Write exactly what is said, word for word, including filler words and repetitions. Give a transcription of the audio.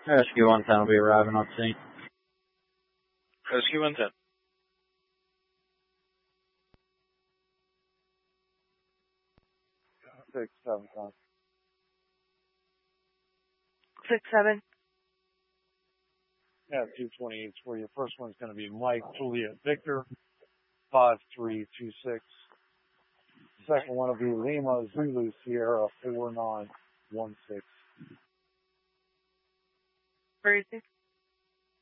Rescue one ten will be arriving on scene. Rescue one ten. Six, seven, five. Six, seven. Yeah, two twenty-eight for you. First one's going to be Mike Juliet Victor, five three two six. Second one will be Lima Zulu Sierra, four nine one six. Where is he?